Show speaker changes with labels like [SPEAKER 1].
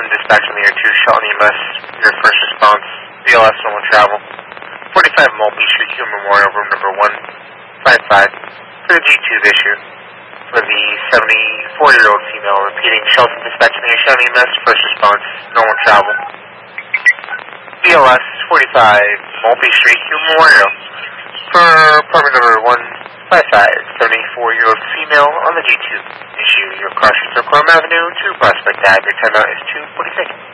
[SPEAKER 1] Dispatch on the Air 2, Shelton EMS, your first response, BLS normal travel, 45 Mulpey Street, Hume Memorial, room number 155, for the G-tube issue, for the 74-year-old female, repeating Shelton Dispatch on the Air, Shelton EMS, first response, normal travel, BLS 45 Mulpey Street, Hume Memorial, for apartment number 155, 74-year-old female on the G-tube issue. Your cross Chrome Avenue to Prospect Ave. Your timeout is 2:40 seconds.